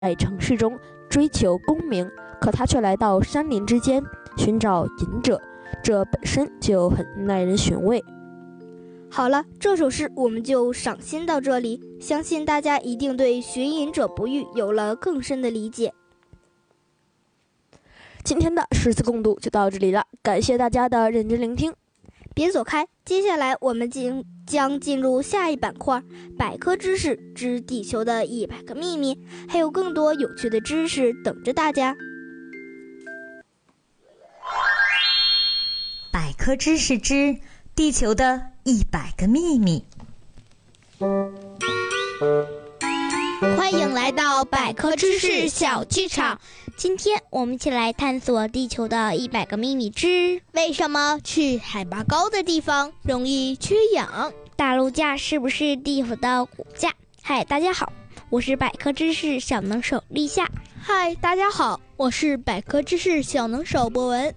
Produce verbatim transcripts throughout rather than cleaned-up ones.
在城市中追求功名，可他却来到山林之间寻找隐者，这本身就很耐人寻味。 好了，这首诗我们就赏析到这里，相信大家一定对寻隐者不遇有了更深的理解。 今天的诗词共读就到这里了，感谢大家的认真聆听。 别走开，接下来我们进将进入下一板块，百科知识之地球的一百个秘密，还有更多有趣的知识等着大家。 百科知识之地球的一百个秘密。 欢迎来到百科知识小剧场，今天我们一起来探索地球的一百个秘密之为什么去海拔高的地方容易缺氧？ 大陆架是不是地球的骨架？嗨，大家好，我是百科知识小能手立夏。 嗨，大家好，我是百科知识小能手博文。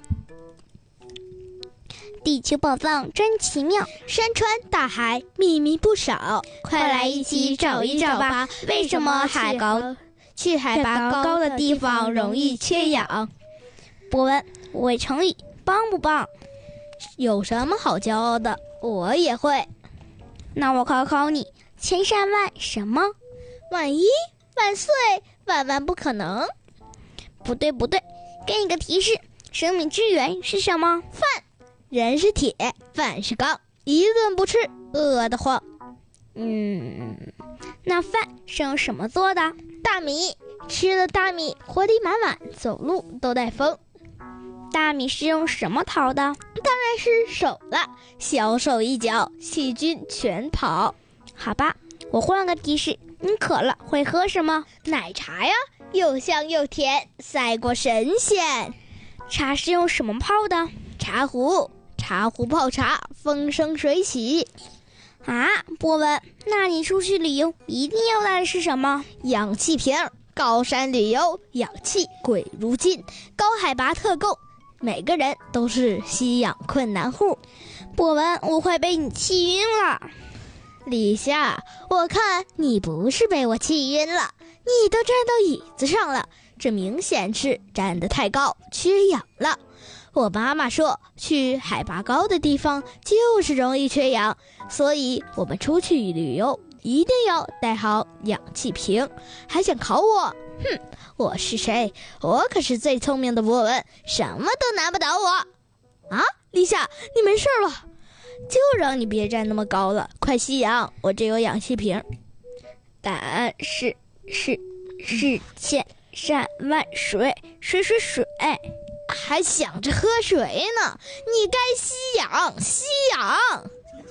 地球宝藏真奇妙， 山川大海秘密不少， 快来一起找一找吧！为什么海高去海拔高的地方容易缺氧？ 博文，我会成语，棒不棒？ 有什么好骄傲的？我也会。 那我考考你，千山万什么？ 万一，万岁，万万不可能。 不对不对，给你个提示，生命之源是什么？ 饭。人是铁，饭是钢，一顿不吃饿得慌。 嗯，那饭是用什么做的？ 大米，吃了大米活力满满，走路都带风。 大米是用什么淘的？当然是手了，小手一搅，细菌全跑。 好吧，我换个提示，你渴了会喝什么？ 奶茶呀，又香又甜，赛过神仙。 茶是用什么泡的？ 茶壶。茶壶泡茶，风生水起。 啊，博文，那你出去旅游一定要带的是什么？ 氧气瓶。高山旅游，氧气贵如金，高海拔特供，每个人都是吸氧困难户。 博文，我快被你气晕了。 李夏，我看你不是被我气晕了，你都站到椅子上了，这明显是站得太高，缺氧了。我妈妈说，去海拔高的地方就是容易缺氧，所以我们出去旅游一定要带好氧气瓶。还想考我？哼，我是谁？我可是最聪明的博文，什么都难不倒我。啊，李夏，你没事吧？就让你别站那么高了，快吸氧，我这有氧气瓶。 答案是是是千山万水，水水水。 还想着喝水呢，你该吸氧吸氧。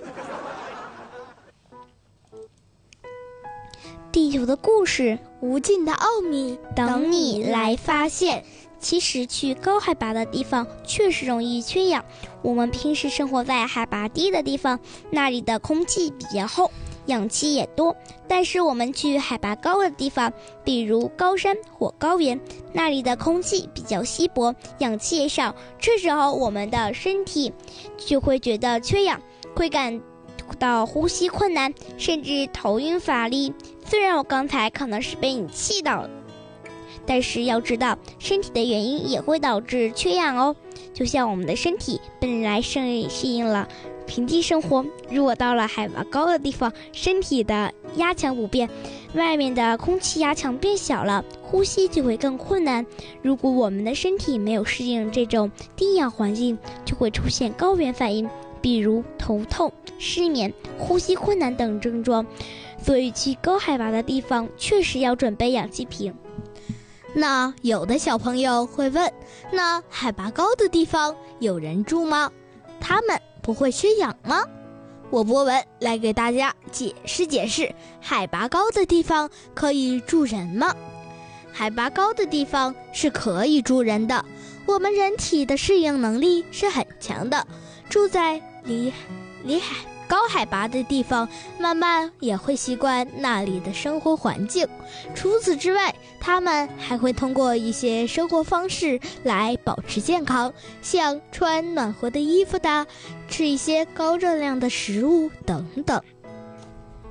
地球的故事， 无尽的奥秘， 等你来发现。其实去高海拔的地方确实容易缺氧，我们平时生活在海拔低的地方，那里的空气比较厚，氧气也多，但是我们去海拔高的地方，比如高山或高原，那里的空气比较稀薄，氧气也少，这时候我们的身体就会觉得缺氧，会感到呼吸困难，甚至头晕乏力。虽然我刚才可能是被你气到了，但是要知道身体的原因也会导致缺氧哦。就像我们的身体本来适应了平地生活，如果到了海拔高的地方，身体的压强不变，外面的空气压强变小了，呼吸就会更困难。如果我们的身体没有适应这种低氧环境，就会出现高原反应，比如头痛、失眠、呼吸困难等症状。所以去高海拔的地方确实要准备氧气瓶。 那有的小朋友会问，那海拔高的地方有人住吗？他们不会缺氧吗？我博文来给大家解释解释，海拔高的地方可以住人吗？海拔高的地方是可以住人的，我们人体的适应能力是很强的，住在离离海高海拔的地方，慢慢也会习惯那里的生活环境。除此之外，他们还会通过一些生活方式来保持健康，像穿暖和的衣服的，吃一些高热量的食物等等。